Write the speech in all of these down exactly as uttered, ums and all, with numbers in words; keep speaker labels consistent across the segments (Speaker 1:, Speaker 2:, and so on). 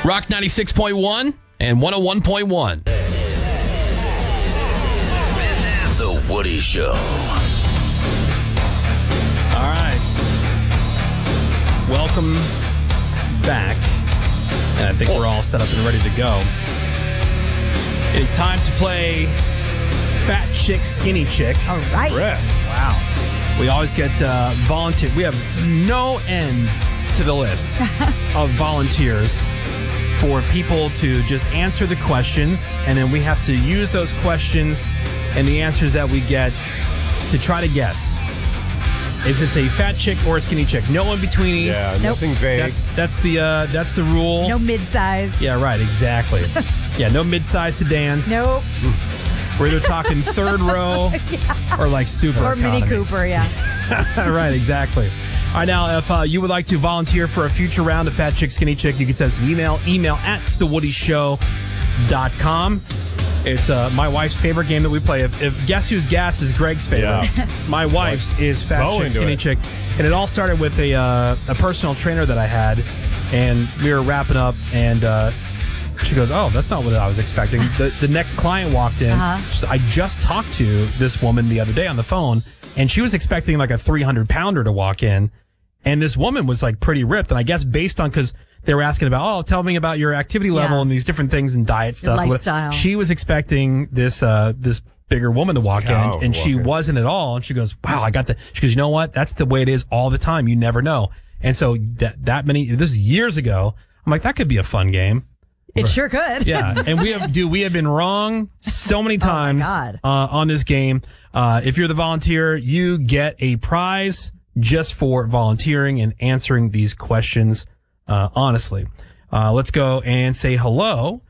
Speaker 1: Rock ninety-six point one and one oh one point one.
Speaker 2: This is The Woody Show.
Speaker 1: All right. Welcome back. And I think we're all set up and ready to go. It is time to play Fat Chick, Skinny Chick.
Speaker 3: All right.
Speaker 1: Wow. We always get uh, volunteer. We have no end to the list of volunteers for people to just answer the questions, and then we have to use those questions and the answers that we get to try to guess. Is this a fat chick or a skinny chick? No in betweenies.
Speaker 4: Yeah, nothing nope. vague.
Speaker 1: That's that's the uh, that's the rule.
Speaker 3: No mid-size.
Speaker 1: Yeah, right. Exactly. Yeah, no mid-size sedans.
Speaker 3: Nope.
Speaker 1: We're either talking third row yeah. or like super
Speaker 3: or
Speaker 1: economy.
Speaker 3: Mini Cooper. Yeah.
Speaker 1: Right. Exactly. All right, now, if uh, you would like to volunteer for a future round of Fat Chick, Skinny Chick, you can send us an email, email at the woody show dot com. It's uh, my wife's favorite game that we play. If, if Guess Who's Gas is Greg's favorite, yeah. my wife's is Fat so Chick, Skinny it. Chick. And it all started with a uh, a personal trainer that I had, and we were wrapping up, and uh, she goes, oh, that's not what I was expecting. The, the next client walked in. Uh-huh. Said, I just talked to this woman the other day on the phone, and she was expecting like a three hundred pounder to walk in. And this woman was like pretty ripped. And I guess based on, because they were asking about, oh, tell me about your activity level yeah. and these different things and diet stuff.
Speaker 3: Your lifestyle.
Speaker 1: She was expecting this, uh, this bigger woman to walk in, and walk she in. wasn't at all. And she goes, wow, I got the, she goes, you know what? That's the way it is all the time. You never know. And so that, that many, this is years ago. I'm like, that could be a fun game.
Speaker 3: It sure could.
Speaker 1: Yeah. And we have, dude, we have been wrong so many times
Speaker 3: oh my God.
Speaker 1: Uh, on this game. Uh, if you're the volunteer, you get a prize just for volunteering and answering these questions uh, honestly. Uh, let's go and say hello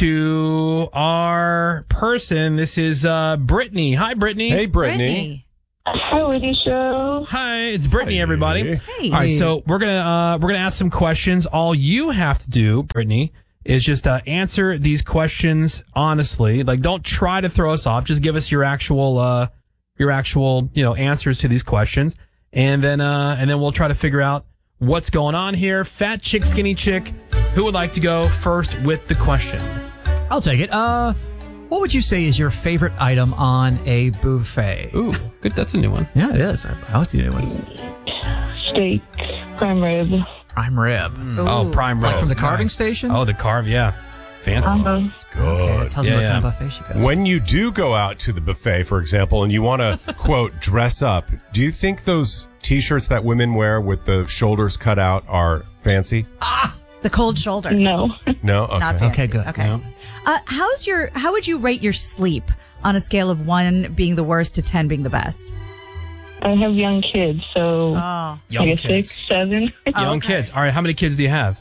Speaker 1: to our person. This is uh, Brittany. Hi, Brittany.
Speaker 4: Hey, Brittany.
Speaker 3: Brittany.
Speaker 5: Hi, Woody Show.
Speaker 1: Hi, it's Brittany, everybody.
Speaker 3: Hey.
Speaker 1: All right, so we're gonna uh, we're gonna ask some questions. All you have to do, Brittany, is just uh, answer these questions honestly. Like, don't try to throw us off. Just give us your actual uh, your actual you know answers to these questions. And then, uh, and then we'll try to figure out what's going on here. Fat chick, skinny chick. Who would like to go first with the question?
Speaker 6: I'll take it. Uh, what would you say is your favorite item on a buffet?
Speaker 1: Ooh, good. That's a new one.
Speaker 6: Yeah, it is. I always do new ones.
Speaker 5: Steak, prime rib.
Speaker 6: Prime rib.
Speaker 1: Mm. Oh, prime rib.
Speaker 6: Like from the carving
Speaker 1: nice.
Speaker 6: station?
Speaker 1: Oh, the carve, yeah. Fancy.
Speaker 5: Uh-huh.
Speaker 4: It's good.
Speaker 6: Okay, tells
Speaker 1: yeah,
Speaker 6: me what
Speaker 1: yeah.
Speaker 6: kind of buffet she goes.
Speaker 4: When you do go out to the buffet, for example, and you want to, quote, dress up, do you think those T-shirts that women wear with the shoulders cut out are fancy?
Speaker 3: Ah, the cold shoulder.
Speaker 5: No.
Speaker 4: No? Okay.
Speaker 3: Not fancy.
Speaker 6: Okay, good.
Speaker 3: Okay.
Speaker 1: No.
Speaker 3: Uh, how's your? How would you rate your sleep on a scale of one being the worst to ten being the best?
Speaker 5: I have young kids, so
Speaker 3: Oh,
Speaker 1: Young
Speaker 5: like a
Speaker 1: kids.
Speaker 5: six, seven,
Speaker 1: Young
Speaker 3: okay.
Speaker 1: kids. All right, how many kids do you have?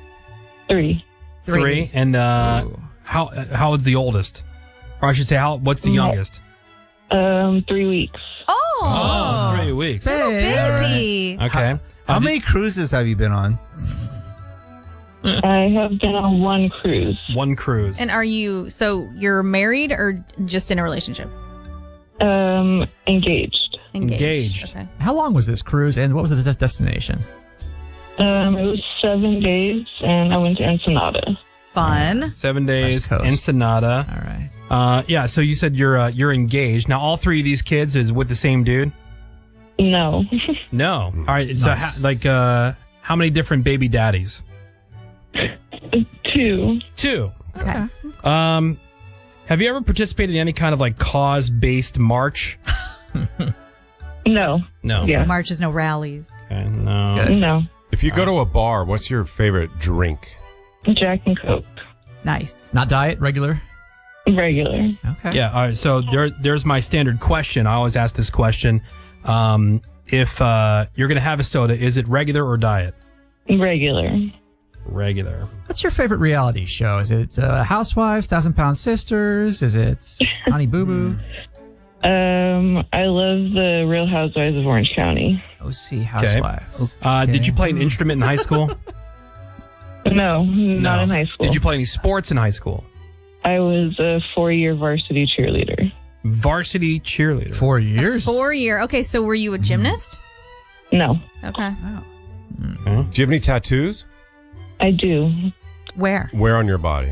Speaker 5: three.
Speaker 3: Three.
Speaker 1: Three. And uh, how uh, how old's the oldest? Or I should say, how what's the
Speaker 5: My-
Speaker 1: youngest?
Speaker 5: Um, three weeks.
Speaker 3: Oh,
Speaker 1: Oh, three weeks.
Speaker 3: little baby.
Speaker 1: Okay.
Speaker 7: How
Speaker 1: Uh,
Speaker 7: many cruises have you been on?
Speaker 5: I have been on one cruise.
Speaker 1: One cruise.
Speaker 8: And are you, so you're married or just in a relationship?
Speaker 5: Um, engaged.
Speaker 1: Engaged.
Speaker 8: Okay.
Speaker 6: How long was this cruise, and what was the des- destination?
Speaker 5: Um, it was seven days, and I went to Ensenada.
Speaker 3: Fun.
Speaker 1: Seven days.
Speaker 6: West Coast.
Speaker 1: Ensenada.
Speaker 6: All right.
Speaker 1: Uh, yeah. So you said you're uh, you're engaged now. All three of these kids is with the same dude.
Speaker 5: No.
Speaker 1: No. All right. So
Speaker 6: Nice.
Speaker 1: ha- like, uh, how many different baby daddies?
Speaker 5: Two.
Speaker 1: Two.
Speaker 3: Okay.
Speaker 1: Um, have you ever participated in any kind of like cause-based march?
Speaker 5: No.
Speaker 1: No.
Speaker 5: Yeah.
Speaker 3: Marches, no rallies.
Speaker 1: Okay, no.
Speaker 6: good.
Speaker 5: No.
Speaker 4: If you go to a bar, what's your favorite drink?
Speaker 5: Jack and Coke.
Speaker 3: Nice.
Speaker 6: Not diet, regular?
Speaker 5: Regular.
Speaker 6: Okay.
Speaker 1: Yeah. All right. So there, there's my standard question. I always ask this question. Um, if uh, you're gonna have a soda, is it regular or diet?
Speaker 5: Regular.
Speaker 1: Regular.
Speaker 6: What's your favorite reality show? Is it uh, Housewives, Thousand Pound Sisters? Is it Honey Boo Boo?
Speaker 5: Um, I love the Real Housewives of Orange County.
Speaker 6: O C Housewives.
Speaker 1: Uh, did you play an instrument in high school?
Speaker 5: No, not
Speaker 1: No.
Speaker 5: in high school.
Speaker 1: Did you play any sports in high school?
Speaker 5: I was a four-year varsity cheerleader.
Speaker 1: Varsity cheerleader.
Speaker 6: Four years?
Speaker 8: Four year. Okay, so were you a gymnast?
Speaker 5: No,
Speaker 8: Okay.
Speaker 6: Wow.
Speaker 4: Do you have any tattoos?
Speaker 5: I do.
Speaker 3: Where?
Speaker 4: Where on your body?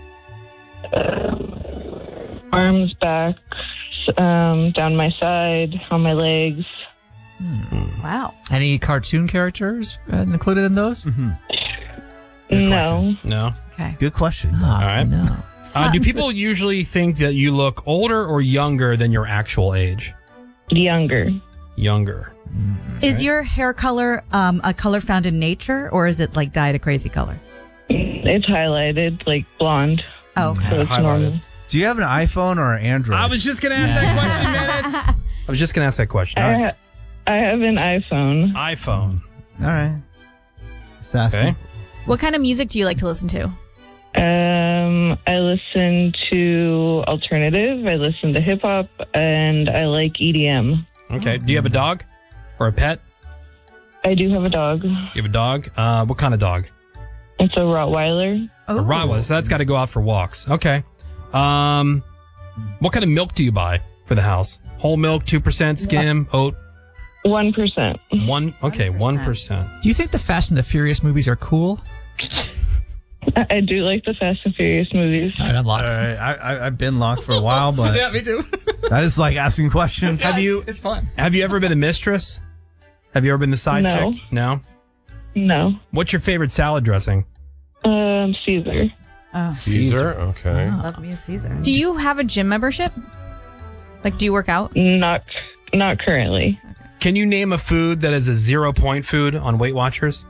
Speaker 5: Arms, back, um, down my side, on my legs.
Speaker 3: Wow.
Speaker 6: Any cartoon characters uh, included in those?
Speaker 1: Mm-hmm.
Speaker 5: No.
Speaker 1: No.
Speaker 3: Okay.
Speaker 7: Good question.
Speaker 6: Oh,
Speaker 1: All right.
Speaker 6: No.
Speaker 1: Uh, do people usually think that you look older or younger than your actual age?
Speaker 5: Younger.
Speaker 1: Younger.
Speaker 3: Is your hair color um, a color found in nature, or is it like dyed a crazy color?
Speaker 5: It's highlighted, like blonde.
Speaker 3: Oh, okay.
Speaker 5: So it's
Speaker 1: Highlighted.
Speaker 5: normal.
Speaker 7: Do you have an iPhone or an Android?
Speaker 1: I was just going to ask that question, Menace. I was just going to ask that question. All
Speaker 5: I,
Speaker 1: right.
Speaker 5: ha- I have an iPhone.
Speaker 1: iPhone.
Speaker 7: All right. Just asking.
Speaker 1: Okay.
Speaker 8: What kind of music do you like to listen to?
Speaker 5: Um, I listen to alternative. I listen to hip hop, and I like E D M.
Speaker 1: Okay. Do you have a dog or a pet?
Speaker 5: I do have a dog.
Speaker 1: You have a dog? Uh, what kind of dog?
Speaker 5: It's a Rottweiler.
Speaker 3: Oh.
Speaker 1: A Rottweiler. So that's got to go out for walks. Okay. Um, what kind of milk do you buy for the house? Whole milk, two percent, skim, oat,
Speaker 5: One percent.
Speaker 1: one. Okay, one percent.
Speaker 6: Do you think the Fast and the Furious movies are cool?
Speaker 5: I, I do like the Fast and Furious movies.
Speaker 6: All right, I'm locked.
Speaker 7: All right. I, I, I've been locked for a while, but
Speaker 6: Yeah, me too.
Speaker 7: I just like asking questions.
Speaker 1: Have you
Speaker 6: It's fun.
Speaker 1: have you ever been a mistress? Have you ever been the side
Speaker 5: No.
Speaker 1: chick? No.
Speaker 5: No.
Speaker 1: What's your favorite salad dressing?
Speaker 5: Um, Caesar.
Speaker 3: Oh.
Speaker 4: Caesar. Okay.
Speaker 3: Love me a Caesar.
Speaker 8: Do you have a gym membership? Like, do you work out?
Speaker 5: Not, not currently.
Speaker 1: Can you name a food that is a zero point food on Weight Watchers?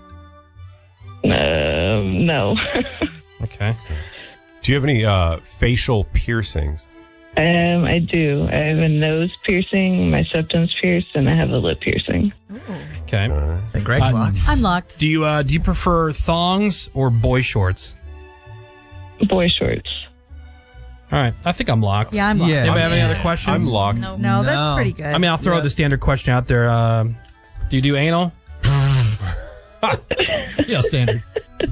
Speaker 5: Um, no.
Speaker 1: Okay.
Speaker 4: Do you have any uh, facial piercings?
Speaker 5: um, I do. I have a nose piercing, my septum's pierced, and I have a lip piercing.
Speaker 1: Okay.
Speaker 4: Uh,
Speaker 6: And Greg's
Speaker 1: Uh,
Speaker 6: locked.
Speaker 3: I'm locked.
Speaker 1: Do you uh, do you prefer thongs or boy shorts?
Speaker 5: Boy shorts.
Speaker 1: All right. I think I'm locked.
Speaker 3: Yeah, I'm locked.
Speaker 7: Yeah.
Speaker 1: Anybody have any
Speaker 8: Yeah.
Speaker 1: other questions?
Speaker 4: I'm locked.
Speaker 8: Nope.
Speaker 3: No, that's
Speaker 7: No.
Speaker 3: pretty good.
Speaker 1: I mean, I'll throw
Speaker 7: Yeah.
Speaker 1: the standard question out there. Uh, do you do anal?
Speaker 6: Yeah, standard.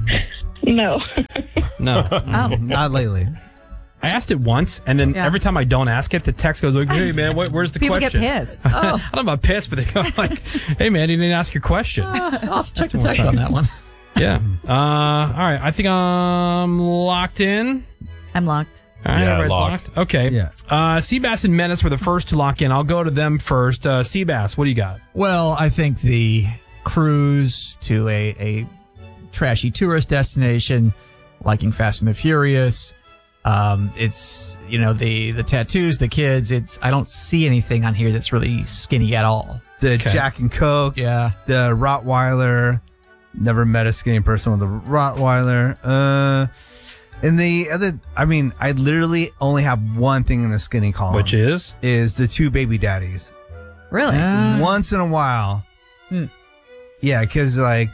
Speaker 5: No.
Speaker 1: No.
Speaker 3: Oh.
Speaker 7: Not lately.
Speaker 1: I asked it once, and then
Speaker 3: Yeah.
Speaker 1: every time I don't ask it, the text goes like, "Hey man, what, where's the
Speaker 3: People
Speaker 1: question?"
Speaker 3: get pissed.
Speaker 1: Oh. I don't know about pissed, but they go like, "Hey man, you didn't ask your question."
Speaker 6: I'll check the text on that one.
Speaker 1: Yeah. Uh, all right. I think I'm locked in.
Speaker 3: I'm locked.
Speaker 1: All right,
Speaker 4: Yeah,
Speaker 1: everybody's
Speaker 4: locked.
Speaker 1: locked. Okay.
Speaker 7: Yeah.
Speaker 1: Uh, Seabass and Menace were the first to lock in. I'll go to them first. Uh, Seabass, what do you got?
Speaker 6: Well, I think the cruise to a, a trashy tourist destination, liking Fast and the Furious. Um, it's, you know, the, the tattoos, the kids. It's I don't see anything on here that's really skinny at all.
Speaker 7: The
Speaker 1: Okay.
Speaker 7: Jack and Coke,
Speaker 6: Yeah.
Speaker 7: the Rottweiler. Never met a skinny person with a Rottweiler. Uh, and the other, I mean, I literally only have one thing in the skinny column,
Speaker 1: Which is?
Speaker 7: is the two baby daddies.
Speaker 3: Really?
Speaker 6: Uh,
Speaker 7: Once in a while,
Speaker 3: Hmm.
Speaker 7: yeah, because like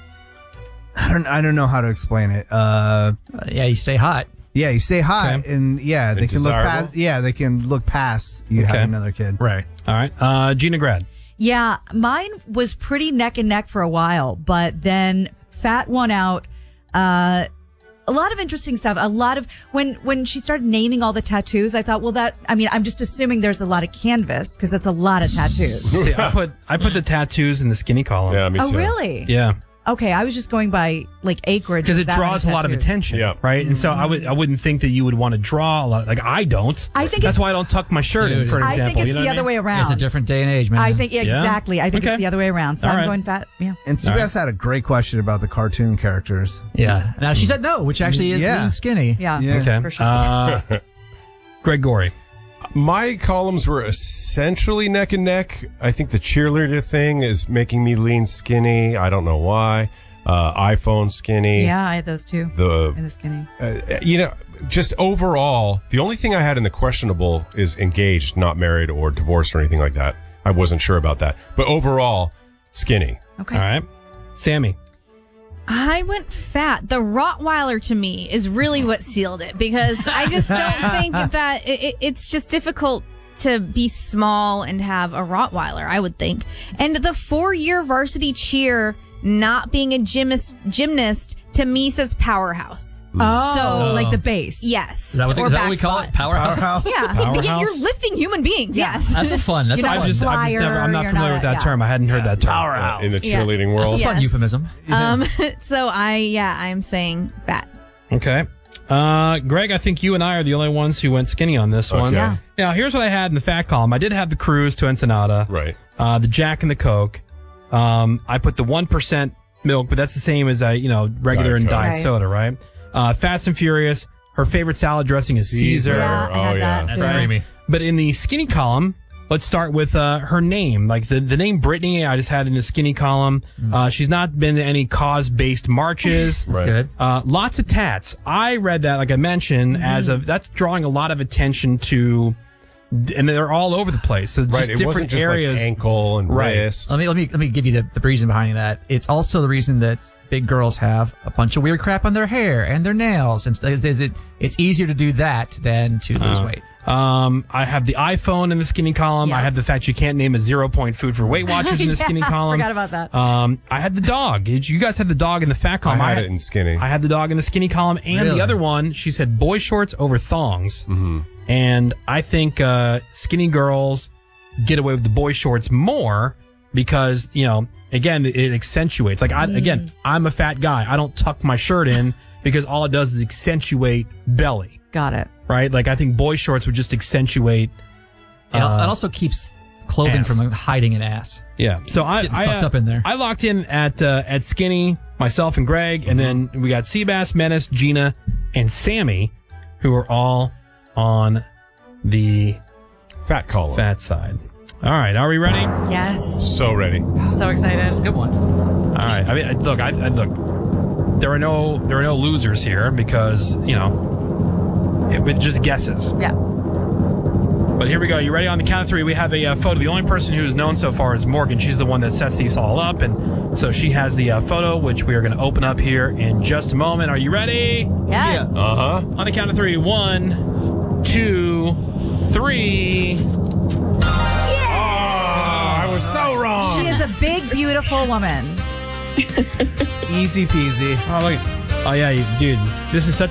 Speaker 7: I don't, I don't know how to explain it. Uh,
Speaker 6: uh, yeah, you stay hot.
Speaker 7: yeah, you stay hot,
Speaker 1: Okay.
Speaker 7: and yeah, they
Speaker 4: And
Speaker 7: can look
Speaker 4: desirable?
Speaker 7: past. Yeah, they can look past you
Speaker 1: Okay.
Speaker 7: having another kid.
Speaker 6: Right.
Speaker 1: All right. Uh, Gina Grad.
Speaker 3: Yeah, mine was pretty neck and neck for a while, but then Fat won out. Uh, a lot of interesting stuff. A lot of when when she started naming all the tattoos, I thought, well, that I mean, I'm just assuming there's a lot of canvas because that's a lot of tattoos.
Speaker 1: See, I put I put the tattoos in the skinny column.
Speaker 4: Yeah, me
Speaker 3: Oh,
Speaker 4: too.
Speaker 3: really?
Speaker 1: Yeah.
Speaker 3: Okay, I was just going by like acreage
Speaker 1: Because
Speaker 3: of
Speaker 1: it
Speaker 3: that
Speaker 1: draws a
Speaker 3: many
Speaker 1: lot of
Speaker 3: tattoos.
Speaker 1: attention.
Speaker 4: Yeah.
Speaker 1: Right. And so I would I wouldn't think that you would want to draw a lot. Like I don't.
Speaker 3: I think
Speaker 1: that's
Speaker 3: it's-
Speaker 1: why I don't tuck my shirt in,
Speaker 6: Dude.
Speaker 1: for
Speaker 3: I
Speaker 1: example.
Speaker 3: think it's
Speaker 1: you know
Speaker 3: the
Speaker 1: what I
Speaker 3: other
Speaker 1: mean?
Speaker 3: way around.
Speaker 6: It's a different day and age, man.
Speaker 3: I think exactly. I think
Speaker 1: Okay.
Speaker 3: it's the other way around. So
Speaker 1: All
Speaker 3: I'm
Speaker 1: right.
Speaker 3: going fat. Yeah.
Speaker 7: And Seabass had a great question about the cartoon characters.
Speaker 6: Yeah. Now she said no, which actually is
Speaker 7: Yeah.
Speaker 6: lean skinny.
Speaker 3: Yeah.
Speaker 7: Yeah.
Speaker 1: Okay.
Speaker 3: For sure.
Speaker 1: Uh, Greg Gorey.
Speaker 4: My columns were essentially neck and neck. I think the cheerleader thing is making me lean skinny. I don't know why. Uh, iPhone skinny.
Speaker 3: Yeah, I had those two.
Speaker 4: The
Speaker 3: In the skinny.
Speaker 4: uh, you know, just overall, the only thing I had in the questionable is engaged, not married or divorced or anything like that. I wasn't sure about that. But overall, skinny.
Speaker 3: Okay.
Speaker 1: All right. Sammy.
Speaker 8: I went fat. The Rottweiler to me is really what sealed it because I just don't think that it, it, it's just difficult to be small and have a Rottweiler, I would think. And the four-year varsity cheer not being a gymnast, gymnast to me says powerhouse.
Speaker 3: Oh,
Speaker 8: So-
Speaker 3: like the base.
Speaker 8: Yes.
Speaker 6: Is that what,
Speaker 8: or
Speaker 6: is that what we call
Speaker 8: back
Speaker 6: it? Powerhouse?
Speaker 7: Powerhouse.
Speaker 8: squat. Yeah.
Speaker 1: Powerhouse?
Speaker 8: Yeah, you're lifting human beings.
Speaker 3: Yeah.
Speaker 8: Yes.
Speaker 6: That's a fun. That's
Speaker 3: You're
Speaker 6: a
Speaker 3: not
Speaker 6: fun.
Speaker 1: I've just, I've just never, I'm not
Speaker 3: Flyer,
Speaker 1: familiar
Speaker 3: you're
Speaker 1: with
Speaker 3: not
Speaker 1: that
Speaker 3: a-
Speaker 1: term. I hadn't heard that term.
Speaker 7: Powerhouse.
Speaker 4: In the
Speaker 8: Yeah.
Speaker 4: cheerleading
Speaker 6: That's
Speaker 4: world.
Speaker 6: a fun
Speaker 8: Yes.
Speaker 6: euphemism.
Speaker 8: Um, so I, yeah, I'm saying fat.
Speaker 1: Okay. Uh, Greg, I think you and I are the only ones who went skinny on this one.
Speaker 4: Okay.
Speaker 3: Yeah.
Speaker 1: Now, here's what I had in the fat column. I did have the cruise to Ensenada.
Speaker 4: Right.
Speaker 1: Uh, the Jack and the Coke. Um, I put the one percent milk, but that's the same as, I, you know, regular
Speaker 4: Diet
Speaker 1: and
Speaker 4: Coke.
Speaker 1: diet
Speaker 3: Right.
Speaker 1: soda, right? Uh, Fast and Furious. Her favorite salad dressing is Caesar.
Speaker 3: Yeah, I
Speaker 4: Oh,
Speaker 3: had
Speaker 4: yeah.
Speaker 3: that
Speaker 6: That's
Speaker 3: too.
Speaker 6: creamy.
Speaker 1: But in the skinny column, let's start with uh, her name. Like the, the name Brittany, I just had in the skinny column. Uh, she's not been to any cause-based marches.
Speaker 6: That's
Speaker 4: Right.
Speaker 6: good.
Speaker 1: Uh, lots of tats. I read that, like I mentioned, as of that's drawing a lot of attention to, and they're all over the place. So just
Speaker 4: Right. It
Speaker 1: different
Speaker 4: wasn't just
Speaker 1: areas.
Speaker 4: like ankle and
Speaker 1: Right.
Speaker 4: wrist.
Speaker 6: Let me let me let me give you the, the reason behind that. It's also the reason that big girls have a bunch of weird crap on their hair and their nails, and stuff. Is it? It's easier to do that than to lose weight.
Speaker 1: Um, I have the iPhone in the skinny column.
Speaker 3: Yeah.
Speaker 1: I have the fact you can't name a zero point food for Weight Watchers in the
Speaker 3: Yeah,
Speaker 1: skinny column.
Speaker 3: forgot about that.
Speaker 1: Um, I had the dog. You guys had the dog in the fat
Speaker 4: I
Speaker 1: column.
Speaker 4: had it in skinny.
Speaker 1: I had the dog in the skinny column, and
Speaker 7: Really?
Speaker 1: the other one, she said boy shorts over thongs. Mm-hmm. And I think uh, skinny girls get away with the boy shorts more because, you know, again, it accentuates. Like, I, again, I'm a fat guy. I don't tuck my shirt in because all it does is accentuate belly,
Speaker 3: Got it.
Speaker 1: right? Like, I think boy shorts would just accentuate.
Speaker 6: It,
Speaker 1: uh,
Speaker 6: it also keeps clothing
Speaker 1: ass.
Speaker 6: from hiding an ass.
Speaker 1: Yeah. So
Speaker 6: It's
Speaker 1: I,
Speaker 6: getting
Speaker 1: I,
Speaker 6: sucked
Speaker 1: uh,
Speaker 6: up in there.
Speaker 1: I locked in at uh, at skinny, myself and Greg, and then we got Seabass, Menace, Gina, and Sammy, who are all on the
Speaker 4: Fat column.
Speaker 1: fat side. All right, are we ready? All
Speaker 3: Yes.
Speaker 4: So ready.
Speaker 8: So excited.
Speaker 6: Good one.
Speaker 1: right. I mean, I- look, I, I look. There are no there are no losers here because you know it, it just guesses.
Speaker 3: Yeah.
Speaker 1: But here we go. You ready? On the count of three, we have a uh, photo. The only person who's known so far is Morgan. She's the one that sets these all up, and so she has the uh, photo, which we are going to open up here in just a moment. Are you ready?
Speaker 3: Yes.
Speaker 4: Uh huh.
Speaker 1: On the count of three. One, two, three.
Speaker 4: I was so wrong.
Speaker 3: She is a big, beautiful woman.
Speaker 7: Easy peasy.
Speaker 1: Oh, look. Oh, yeah, you, dude. This is such